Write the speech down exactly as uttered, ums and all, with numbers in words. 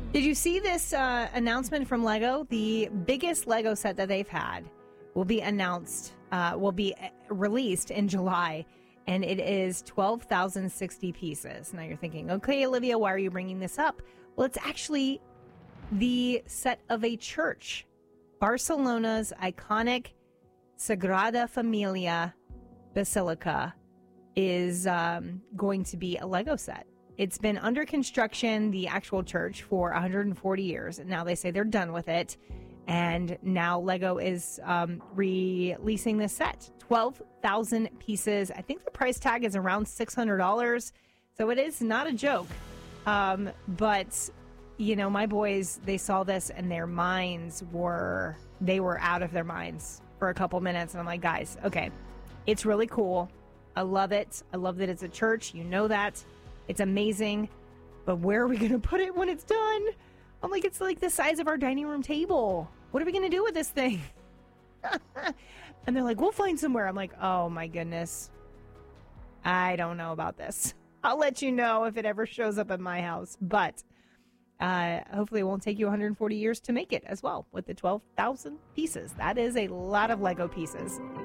Did you see this uh, announcement from Lego? The biggest Lego set that they've had will be announced, uh, will be released in July, and it is twelve thousand sixty pieces. Now you're thinking, okay, Olivia, why are you bringing this up? Well, it's actually the set of a church. Barcelona's iconic Sagrada Familia Basilica is um, going to be a Lego set. It's been under construction, the actual church, for one hundred forty years. And now they say they're done with it. And now Lego is um, releasing this set. twelve thousand pieces. I think the price tag is around six hundred dollars. So it is not a joke. Um, but, you know, my boys, they saw this and their minds were, they were out of their minds for a couple minutes. And I'm like, guys, okay, it's really cool. I love it. I love that it's a church. You know that. It's amazing, but where are we going to put it when it's done? I'm like, it's like the size of our dining room table. What are we going to do with this thing? And they're like, we'll find somewhere. I'm like, oh my goodness. I don't know about this. I'll let you know if it ever shows up at my house, but uh, hopefully it won't take you one hundred forty years to make it as well with the twelve thousand pieces. That is a lot of Lego pieces.